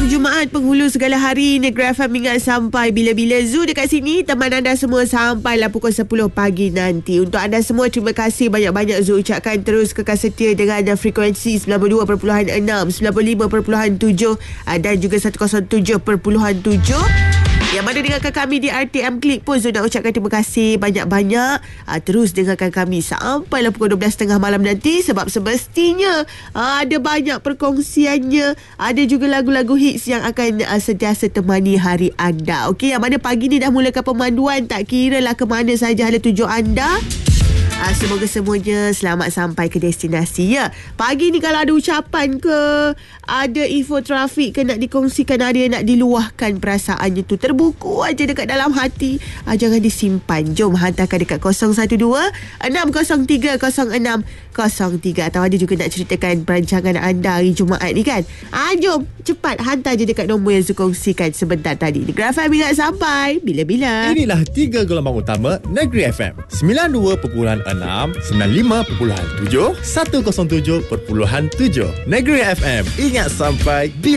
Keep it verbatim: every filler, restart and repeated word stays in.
Jumaat penghulu segala hari. Negeri F M ingat sampai bila-bila Zoo dekat sini. Teman anda semua sampailah pukul sepuluh pagi nanti. Untuk anda semua, terima kasih banyak-banyak Zoo ucapkan. Terus kekal setia dengan frekuensi sembilan puluh dua perpuluhan enam, sembilan puluh lima perpuluhan tujuh dan juga seratus tujuh perpuluhan tujuh. Yang mana dengarkan kami di R T M Klik pun Zul nak ucapkan terima kasih banyak-banyak. uh, Terus dengarkan kami sampailah pukul dua belas tiga puluh malam nanti. Sebab semestinya uh, ada banyak perkongsiannya. Ada juga lagu-lagu hits yang akan uh, sentiasa temani hari anda. Okey, yang mana pagi ni dah mulakan pemanduan. Tak kira lah ke mana saja hala tuju anda. Uh, semoga semuanya selamat sampai ke destinasi ya. Pagi ni kalau ada ucapan ke, ada info trafik ke nak dikongsikan, ada yang nak diluahkan perasaannya tu, terbuku aja dekat dalam hati. uh, Jangan disimpan. Jom hantarkan dekat kosong satu dua enam kosong tiga kosong enam kosong tiga. Atau ada juga nak ceritakan perancangan anda hari Jumaat ni kan. uh, Jom cepat hantar je dekat nombor yang saya kongsikan sebentar tadi. Negeri F M ingat sampai bila-bila. Inilah tiga gelombang utama Negeri F M. sembilan puluh dua perpuluhan enam, sembilan puluh lima perpuluhan tujuh, seratus tujuh perpuluhan tujuh. Negeri F M, ingat sampai bila